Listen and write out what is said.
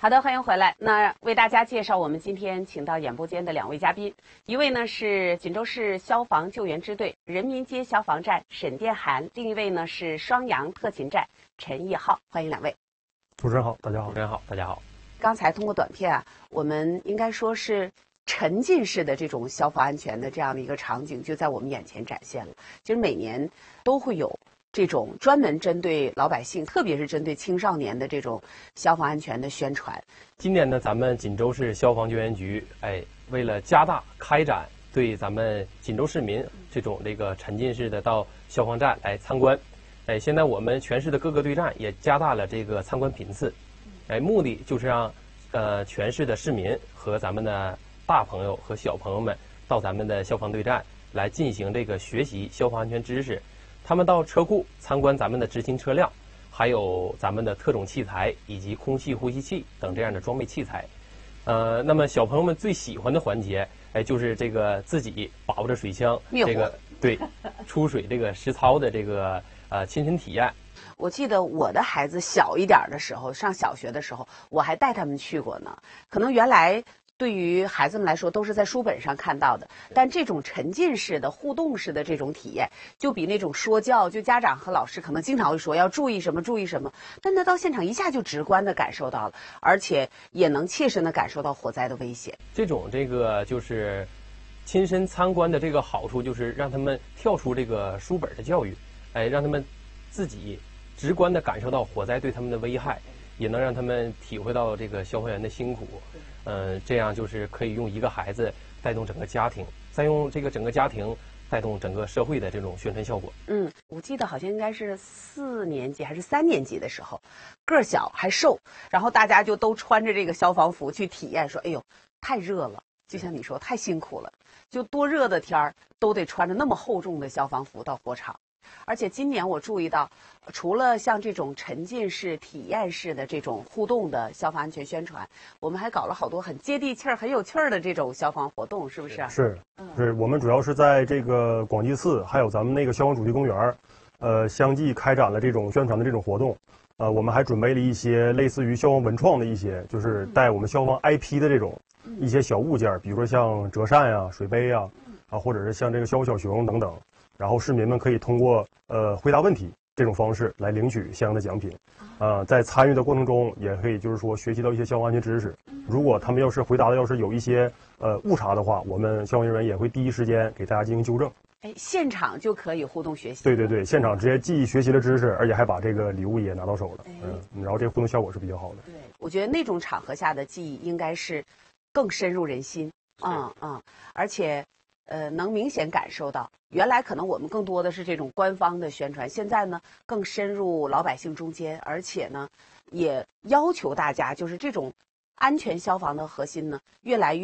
好的，欢迎回来。那为大家介绍我们今天请到演播间的2位嘉宾，一位呢是锦州市消防救援支队人民街消防站沈殿涵，另一位呢是双阳特勤站陈义浩。欢迎2位。 主持人好，大家好。 主持人好，大家好。 刚才通过短片啊，我们应该说是沉浸式的这种消防安全的这样的一个场景就在我们眼前展现了。其实每年都会有这种专门针对老百姓，特别是针对青少年的这种消防安全的宣传。 今年呢，咱们锦州市消防救援局，为了加大开展对咱们锦州市民这个沉浸式的到消防站来参观，现在我们全市的各个队站也加大了这个参观频次，目的就是让全市的市民和咱们的大朋友和小朋友们到咱们的消防队站来进行这个学习消防安全知识。他们到车库参观咱们的执勤车辆，还有咱们的特种器材以及空气呼吸器等这样的装备器材。那么小朋友们最喜欢的环节，就是这个自己把握着水枪，这个对出水这个实操的这个亲身体验。 我记得我的孩子小一点的时候，上小学的时候，我还带他们去过呢。可能原来对于孩子们来说都是在书本上看到的，但这种沉浸式的互动式的这种体验，就比那种说教，就家长和老师可能经常会说要注意什么注意什么，但他到现场一下就直观的感受到了，而且也能切身的感受到火灾的危险。 这个就是亲身参观的这个好处，就是让他们跳出这个书本的教育，让他们自己直观的感受到火灾对他们的危害，也能让他们体会到这个消防员的辛苦。这样就是可以用一个孩子带动整个家庭，再用这个整个家庭带动整个社会的这种宣传效果。 我记得好像应该是4年级还是3年级的时候，个小还瘦，然后大家就都穿着这个消防服去体验，说哎呦太热了，就像你说太辛苦了，就多热的天儿都得穿着那么厚重的消防服到火场。而且今年我注意到，除了像这种沉浸式、体验式的这种互动的消防安全宣传，我们还搞了好多很接地气儿、很有趣儿的这种消防活动，是不是？ 是，我们主要是在这个广济寺，还有咱们那个消防主题公园，相继开展了这种宣传的这种活动。我们还准备了一些类似于消防文创的一些，就是带我们消防 IP 的这种一些小物件，比如说像折扇呀、水杯呀，或者是像这个消防小熊等等。然后市民们可以通过回答问题这种方式来领取相应的奖品，在参与的过程中也可以就是说学习到一些消防安全知识。如果他们要是回答的要是有一些误差的话，我们消防人员也会第一时间给大家进行纠正。 现场就可以互动学习。 对，现场直接既学习了知识，而且还把这个礼物也拿到手了。然后这个互动效果是比较好的。 对，我觉得那种场合下的记忆应该是更深入人心。而且能明显感受到，原来可能我们更多的是这种官方的宣传，现在呢更深入老百姓中间，而且呢也要求大家就是这种安全消防的核心呢越来越